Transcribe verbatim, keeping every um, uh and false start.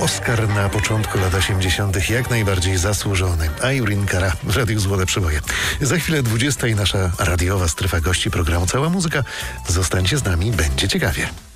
Oscar na początku lat osiemdziesiątych jak najbardziej zasłużony. Irene Cara w Radiu Złote Przeboje. Za chwilę dwudziesta i nasza radiowa strefa gości programu Cała Muzyka. Zostańcie z nami, będzie ciekawie.